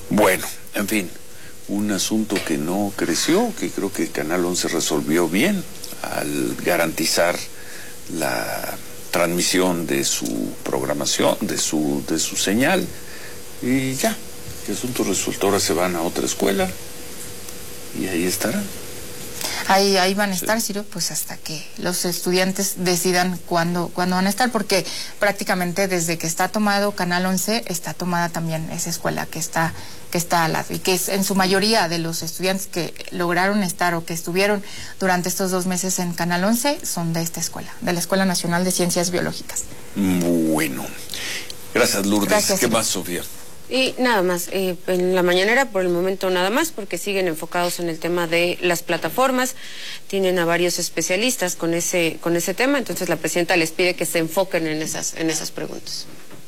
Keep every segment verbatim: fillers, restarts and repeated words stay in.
Bueno, en fin, un asunto que no creció, que creo que Canal once resolvió bien al garantizar la transmisión de su programación, de su, de su señal, y ya, el asunto resultó, ahora se van a otra escuela y ahí estarán. Ahí, ahí van a estar, Ciro, pues hasta que los estudiantes decidan cuándo, cuándo van a estar, porque prácticamente desde que está tomado Canal once, está tomada también esa escuela que está, que está al lado, y que es en su mayoría de los estudiantes que lograron estar o que estuvieron durante estos dos meses en Canal once, son de esta escuela, de la Escuela Nacional de Ciencias Biológicas. Bueno, gracias, Lourdes. Gracias, ¿Qué Ciro. más, Sofía? Y nada más, eh, en la mañanera por el momento nada más, porque siguen enfocados en el tema de las plataformas, tienen a varios especialistas con ese con ese tema, entonces la presidenta les pide que se enfoquen en esas en esas preguntas.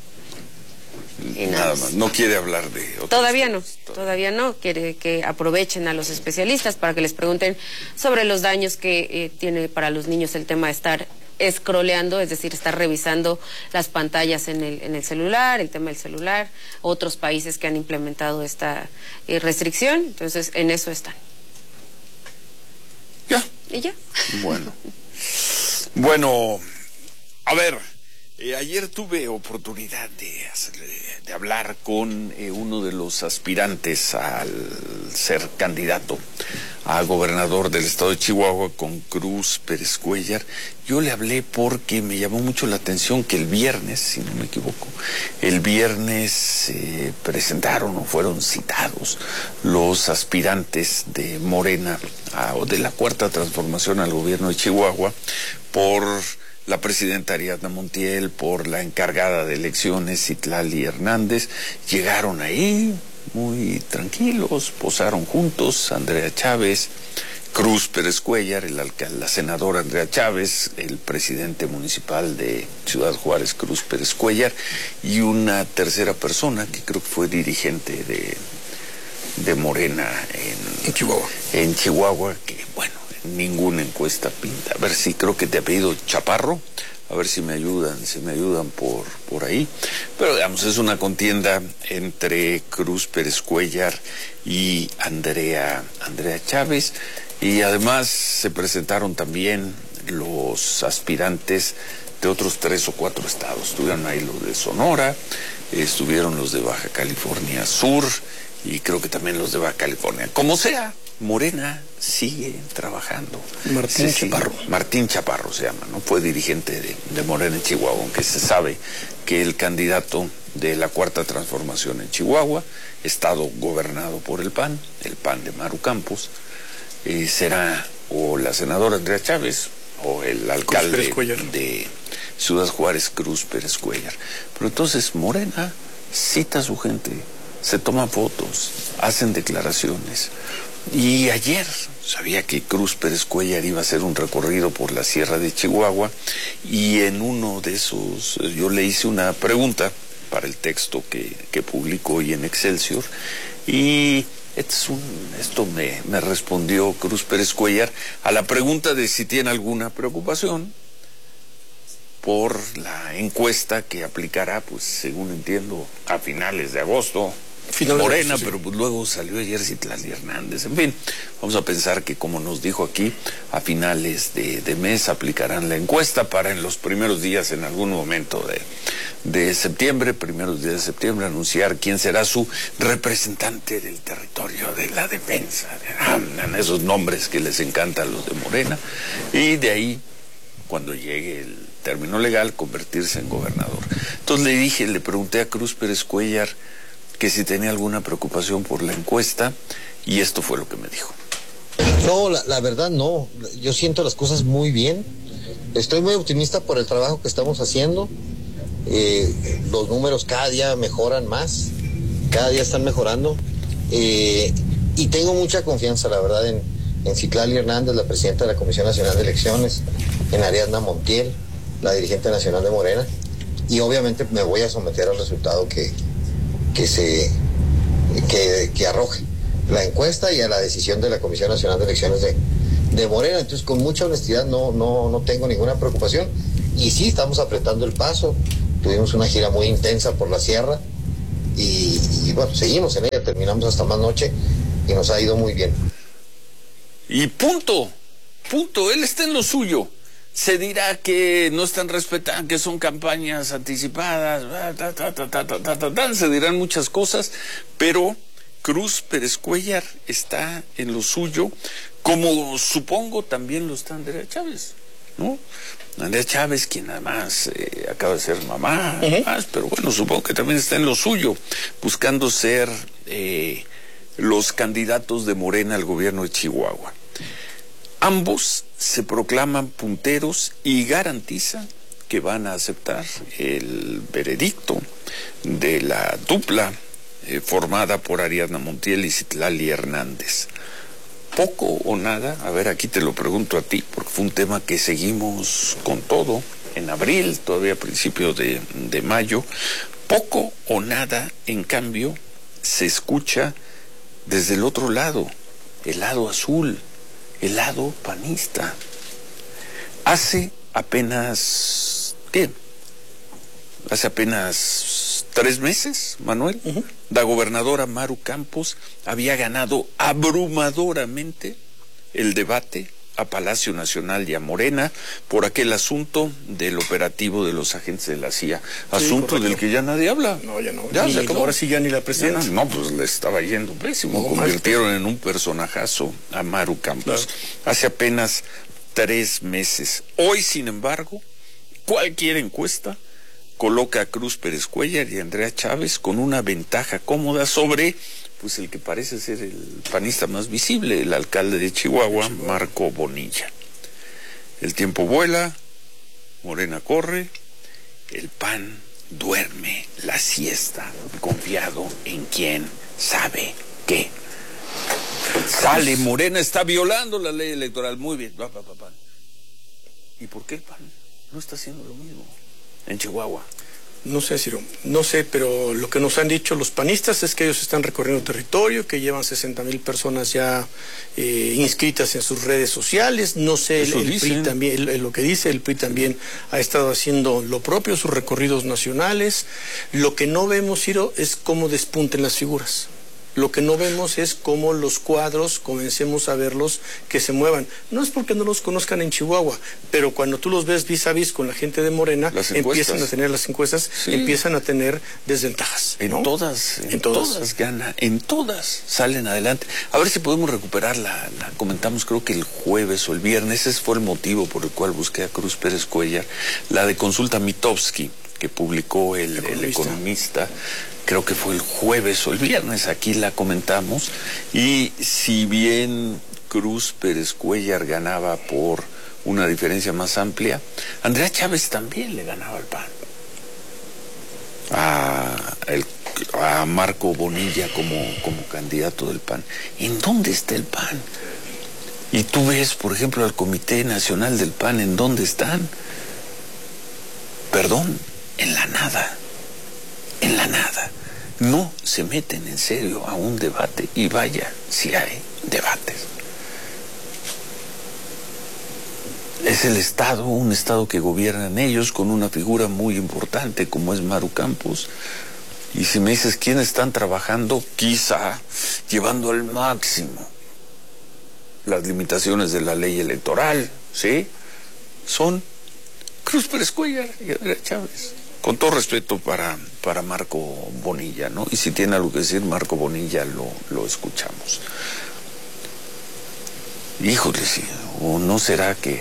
Y nada, nada más, no quiere hablar de otros Todavía temas, no, todavía no, quiere que aprovechen a los especialistas para que les pregunten sobre los daños que eh, tiene para los niños el tema de estar scrolleando, es decir, estar revisando las pantallas en el, en el celular, el tema del celular, otros países que han implementado esta eh, restricción, entonces en eso están. Ya. ¿Y ya? Bueno. Bueno, a ver, eh, ayer tuve oportunidad de, de hablar con eh, uno de los aspirantes al ser candidato a gobernador del estado de Chihuahua, con Cruz Pérez Cuéllar. Yo le hablé porque me llamó mucho la atención que el viernes, si no me equivoco, el viernes se eh, presentaron o fueron citados los aspirantes de Morena a, o de la Cuarta Transformación al gobierno de Chihuahua por la presidenta Ariadna Montiel, por la encargada de elecciones, Citlali Hernández. Llegaron ahí muy tranquilos, posaron juntos, Andrea Chávez, Cruz Pérez Cuéllar, el alcalde, la senadora Andrea Chávez, el presidente municipal de Ciudad Juárez, Cruz Pérez Cuéllar, y una tercera persona que creo que fue dirigente de, de Morena en, en Chihuahua. En Chihuahua, que bueno, en ninguna encuesta pinta. A ver si creo que te apellido Chaparro. A ver si me ayudan, si me ayudan por, por ahí. Pero digamos, es una contienda entre Cruz Pérez Cuéllar y Andrea, Andrea Chávez. Y además se presentaron también los aspirantes de otros tres o cuatro estados. Estuvieron ahí los de Sonora, estuvieron los de Baja California Sur y creo que también los de Baja California. Como sea, Morena sigue trabajando. Martín sí, Chaparro. Sí, Martín Chaparro se llama, ¿no? Fue dirigente de, de Morena en Chihuahua, aunque se sabe que el candidato de la Cuarta Transformación en Chihuahua, estado gobernado por el P A N, el P A N de Maru Campos, eh, será o la senadora Andrea Chávez o el alcalde de Ciudad Juárez, Cruz Pérez Cuéllar. Pero entonces Morena cita a su gente, se toma fotos, hacen declaraciones. Y ayer sabía que Cruz Pérez Cuéllar iba a hacer un recorrido por la Sierra de Chihuahua, y en uno de esos yo le hice una pregunta para el texto que, que publicó hoy en Excelsior, y este es un, esto me, me respondió Cruz Pérez Cuéllar a la pregunta de si tiene alguna preocupación por la encuesta que aplicará, pues según entiendo, a finales de agosto. Finales Morena, de agosto, sí. Pero pues luego salió ayer Citlali Hernández. En fin, vamos a pensar que, como nos dijo aquí, a finales de, de mes aplicarán la encuesta para en los primeros días, en algún momento de, de septiembre, primeros días de septiembre, anunciar quién será su representante del territorio de la defensa. Andan esos nombres que les encantan a los de Morena, y de ahí, cuando llegue el término legal, convertirse en gobernador. Entonces le dije, le pregunté a Cruz Pérez Cuéllar que si tenía alguna preocupación por la encuesta, y esto fue lo que me dijo. No, la, la verdad no, yo siento las cosas muy bien, estoy muy optimista por el trabajo que estamos haciendo, eh, los números cada día mejoran más, cada día están mejorando, eh, y tengo mucha confianza, la verdad, en, en Citlali Hernández, la presidenta de la Comisión Nacional de Elecciones, en Ariadna Montiel, la dirigente nacional de Morena, y obviamente me voy a someter al resultado que que se que, que arroje la encuesta y a la decisión de la Comisión Nacional de Elecciones de, de Morena. Entonces, con mucha honestidad, no, no, no tengo ninguna preocupación, y sí estamos apretando el paso. Tuvimos una gira muy intensa por la sierra, y, y y bueno, seguimos en ella, terminamos hasta más noche y nos ha ido muy bien. Y punto, punto, él está en lo suyo. Se dirá que no están respetando, que son campañas anticipadas, ta, ta, ta, ta, ta, ta, ta, se dirán muchas cosas, pero Cruz Pérez Cuéllar está en lo suyo, como supongo también lo está Andrea Chávez, ¿no? Andrea Chávez, quien además eh, acaba de ser mamá, uh-huh. más, pero bueno, supongo que también está en lo suyo, buscando ser eh, los candidatos de Morena al gobierno de Chihuahua. Ambos se proclaman punteros y garantizan que van a aceptar el veredicto de la dupla eh, formada por Ariadna Montiel y Citlali Hernández. Poco o nada, a ver, aquí te lo pregunto a ti, porque fue un tema que seguimos con todo, en abril, todavía a principios de, de mayo, poco o nada, en cambio, se escucha desde el otro lado, el lado azul, el lado panista. Hace apenas, ¿qué? Hace apenas tres meses, Manuel, uh-huh. la gobernadora Maru Campos había ganado abrumadoramente el debate a Palacio Nacional y a Morena por aquel asunto del operativo de los agentes de la C I A, asunto sí, del que ya nadie habla. No, ya no. Ya ni, se acabó. Ahora sí ya ni la presidenta. No, pues le estaba yendo pésimo. No, convirtieron en un personajazo a Maru Campos. Claro. Hace apenas tres meses. Hoy, sin embargo, cualquier encuesta coloca a Cruz Pérez Cuéllar y a Andrea Chávez con una ventaja cómoda sobre pues el que parece ser el panista más visible, el alcalde de Chihuahua, Chihuahua, Marco Bonilla. El tiempo vuela, Morena corre, el P A N duerme la siesta, confiado en quién sabe qué. Sale, Morena está violando la ley electoral, muy bien, va, va, va, va. ¿Y por qué el P A N no está haciendo lo mismo en Chihuahua? No sé, Ciro, no sé, pero lo que nos han dicho los panistas es que ellos están recorriendo territorio, que llevan sesenta mil personas ya eh, inscritas en sus redes sociales. No sé, el, el P R I también, el, lo que dice, el P R I también ha estado haciendo lo propio, sus recorridos nacionales. Lo que no vemos, Ciro, es cómo despunten las figuras. Lo que no vemos es cómo los cuadros comencemos a verlos que se muevan. No es porque no los conozcan en Chihuahua, pero cuando tú los ves vis a vis con la gente de Morena, empiezan a tener las encuestas, sí. empiezan a tener desventajas. En ¿no? todas, en, en todas. todas gana, en todas salen adelante. A ver si podemos recuperar la, la comentamos creo que el jueves o el viernes, ese fue el motivo por el cual busqué a Cruz Pérez Cuéllar, la de Consulta Mitofsky, que publicó el, el Economista, creo que fue el jueves o el viernes, aquí la comentamos, y si bien Cruz Pérez Cuéllar ganaba por una diferencia más amplia, Andrea Chávez también le ganaba al P A N. A, el, a Marco Bonilla como, como candidato del P A N. ¿En dónde está el P A N? Y tú ves, por ejemplo, al Comité Nacional del P A N, ¿en dónde están? Perdón, en la nada, en la nada. No se meten en serio a un debate, y vaya si hay debates. Es el Estado, un Estado que gobiernan ellos con una figura muy importante como es Maru Campos. Y si me dices quiénes están trabajando, quizá llevando al máximo las limitaciones de la ley electoral, ¿sí? Son Cruz Pérez Cuéllar y Andrea Chávez. Con todo respeto para, para Marco Bonilla, ¿no? Y si tiene algo que decir Marco Bonilla, lo, lo escuchamos. Híjole, sí, o no será que...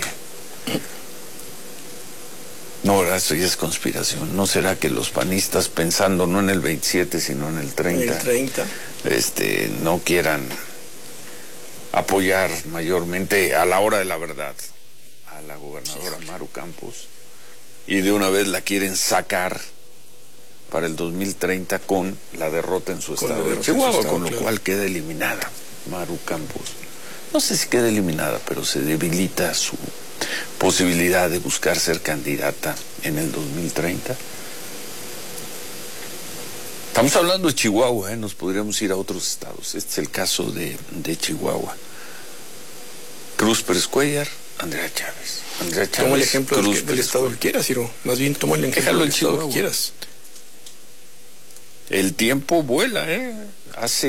No, eso ya es conspiración. ¿No será que los panistas, pensando no en el veintisiete, sino en el treinta, el treinta. Este, no quieran apoyar mayormente a la hora de la verdad a la gobernadora Maru Campos? Y de una vez la quieren sacar para el dos mil treinta con la derrota en su con estado de Chihuahua, con lo claro. cual queda eliminada Maru Campos. No sé si queda eliminada, pero se debilita su posibilidad de buscar ser candidata en el dos mil treinta. Estamos hablando de Chihuahua, ¿eh? Nos podríamos ir a otros estados. Este es el caso de, de Chihuahua. Cruz Pérez Cuéllar, Andrea Chávez. Andrea Chávez. Toma el ejemplo del, que, del estado que quieras, Ciro. Más bien toma el ejemplo del estado que quieras. El tiempo vuela, ¿eh? Hace